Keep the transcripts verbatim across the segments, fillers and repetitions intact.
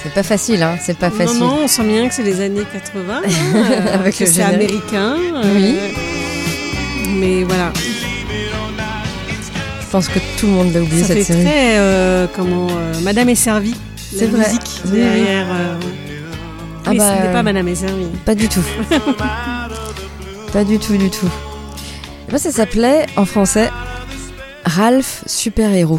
C'est pas facile, hein, c'est pas facile. Non, non, on sent bien que c'est les années quatre-vingts, hein, avec que le c'est générique. américain. Oui. Euh, mais voilà. Je pense que tout le monde l'a oublié Ça cette fait série. très, euh, comment, euh, Madame est servie. C'est la vrai. musique Oui, oui. derrière. Euh, Ah mais bah, ce n'est pas Madame est servie. Pas du tout. Pas du tout, du tout. Et ben, ça s'appelait en français Ralph Super Héros.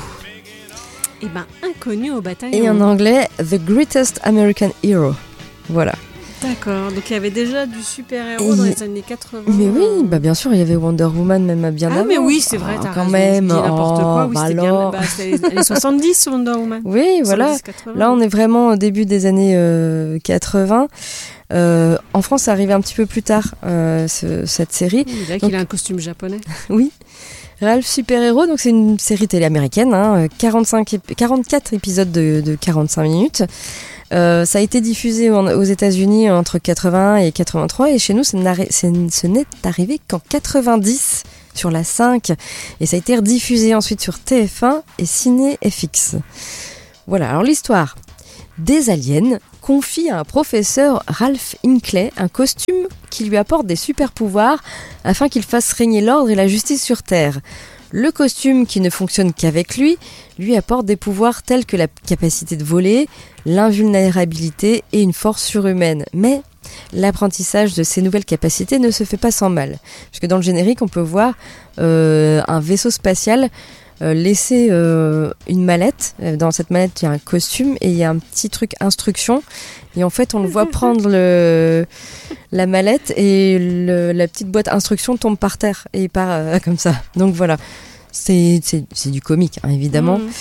Et ben inconnu au bataillon. Et en anglais The Greatest American Hero. Voilà. D'accord, donc il y avait déjà du super-héros Et- dans les années quatre-vingts. Mais oui, bah bien sûr, il y avait Wonder Woman même à bien Ah avant. mais oui, c'est vrai, Ah, t'as quand raison, même. je dis n'importe Oh, quoi, oui, bah c'était alors. bien, bah, c'était les années soixante-dix Wonder Woman. Oui, voilà. soixante-dix quatre-vingts. Là, on est vraiment au début des années euh, quatre-vingts. Euh, en France, ça arrivait un petit peu plus tard, euh, ce- cette série. Oui, là Donc- qu'il a un costume japonais. Oui. Ralph Super Héros, donc c'est une série télé américaine, hein, quarante-cinq ép- quarante-quatre épisodes de, de quarante-cinq minutes. Euh, ça a été diffusé en- aux États-Unis entre quatre-vingts et quatre-vingt-trois, et chez nous, ça n'arri- c'est- ce n'est arrivé qu'en quatre-vingt-dix sur la cinq, et ça a été rediffusé ensuite sur T F un et Ciné F X. Voilà, alors l'histoire. Des aliens confient à un professeur Ralph Hinckley un costume qui lui apporte des super pouvoirs afin qu'il fasse régner l'ordre et la justice sur Terre. Le costume, qui ne fonctionne qu'avec lui, lui apporte des pouvoirs tels que la capacité de voler, l'invulnérabilité et une force surhumaine. Mais l'apprentissage de ces nouvelles capacités ne se fait pas sans mal. Puisque dans le générique, on peut voir euh, un vaisseau spatial euh, laisser euh, une mallette. Dans cette mallette, il y a un costume et il y a un petit truc instruction. Et en fait, on le voit prendre le, la mallette et le, la petite boîte instruction tombe par terre et il part euh, comme ça. Donc voilà, c'est, c'est, c'est du comique, hein, évidemment. Mmh.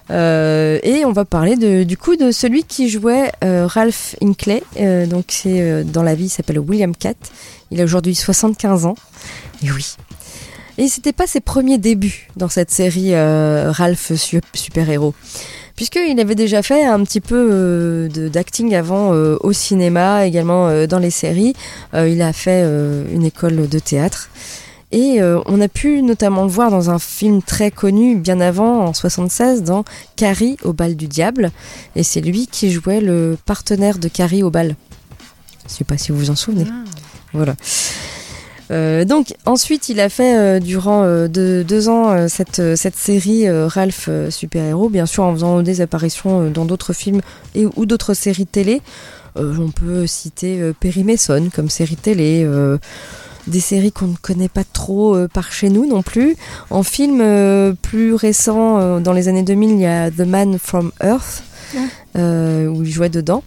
Euh, et on va parler de, du coup de celui qui jouait euh, Ralph Hinckley. Euh, donc c'est euh, dans la vie, il s'appelle William Katt. Il a aujourd'hui soixante-quinze ans. Et oui. Et c'était pas ses premiers débuts dans cette série euh, Ralph su- Super Héros. Puisqu'il avait déjà fait un petit peu euh, de, d'acting avant euh, au cinéma, également euh, dans les séries. Euh, il a fait euh, une école de théâtre. Et euh, on a pu notamment le voir dans un film très connu, bien avant, en soixante-seize, dans Carrie au bal du diable. Et c'est lui qui jouait le partenaire de Carrie au bal. Je ne sais pas si vous vous en souvenez. Ah. Voilà. Euh, donc ensuite il a fait euh, durant euh, deux, deux ans euh, cette, euh, cette série euh, Ralph euh, Super Héros, bien sûr en faisant des apparitions euh, dans d'autres films et, ou d'autres séries télé. Euh, on peut citer euh, Perry Mason comme série télé, euh, des séries qu'on ne connaît pas trop euh, par chez nous non plus. En film euh, plus récent, euh, dans les années deux mille, il y a The Man from Earth, euh, où il jouait dedans.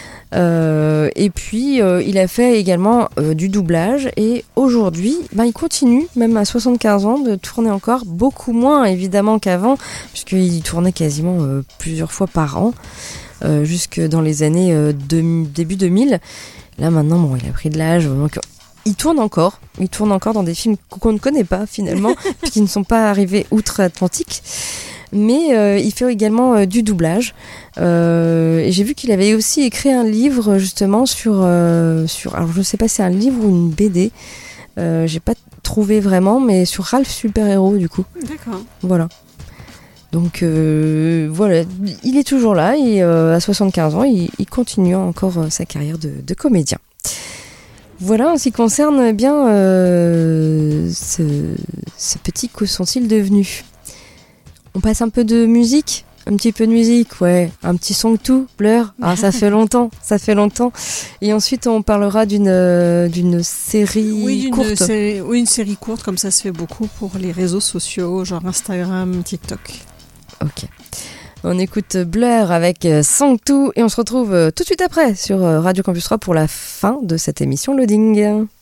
Euh, et puis euh, il a fait également euh, du doublage, et aujourd'hui ben, il continue même à soixante-quinze ans de tourner encore, beaucoup moins évidemment qu'avant, puisqu'il tournait quasiment euh, plusieurs fois par an euh, jusque dans les années euh, de, début deux mille. Là maintenant bon, il a pris de l'âge, donc il tourne encore il tourne encore dans des films qu'on ne connaît pas finalement puisqu'ils ne sont pas arrivés outre-Atlantique. Mais euh, il fait également euh, du doublage. Euh, et j'ai vu qu'il avait aussi écrit un livre justement sur, euh, sur alors je sais pas si c'est un livre ou une B D. Euh, j'ai pas trouvé vraiment, mais sur Ralph Super Héros du coup. D'accord. Voilà. Donc euh, voilà, il est toujours là et euh, à soixante-quinze ans, il, il continue encore euh, sa carrière de, de comédien. Voilà en ce qui concerne eh bien euh, ce, ce petit que sont-ils devenus. On passe un peu de musique, un petit peu de musique, ouais, un petit son que tout, Blur. Ah, ça fait longtemps, ça fait longtemps. Et ensuite, on parlera d'une euh, d'une série Oui, d'une courte. série, oui, une série courte, comme ça se fait beaucoup pour les réseaux sociaux, genre Instagram, TikTok. Ok. On écoute Blur avec Song deux et on se retrouve tout de suite après sur Radio Campus trois pour la fin de cette émission Loading.